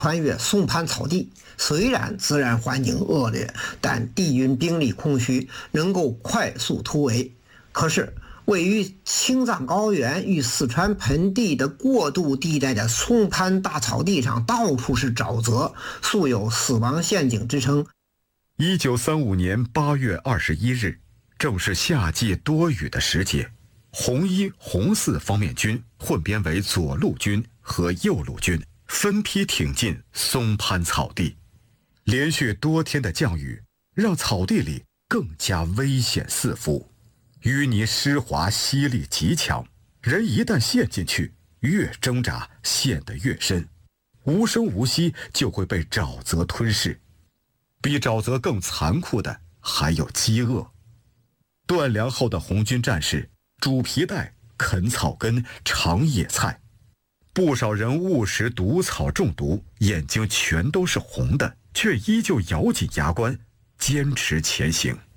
穿越松潘草地，虽然自然环境恶劣，但敌军兵力空虚，能够快速突围。可是位于青藏高原与四川盆地的过渡地带的松潘大草地上，到处是沼泽，素有死亡陷阱之称。 1935年8月21日，正是夏季多雨的时节，红一、红四方面军混编为左路军和右路军，分批挺进松潘草地。连续多天的降雨让草地里更加危险四伏，淤泥湿滑，吸力极强，人一旦陷进去，越挣扎陷得越深，无声无息就会被沼泽吞噬。比沼泽更残酷的还有饥饿。断粮后的红军战士煮皮带、啃草根、尝野菜，不少人误食毒草中毒，眼睛全都是红的，却依旧咬紧牙关坚持前行。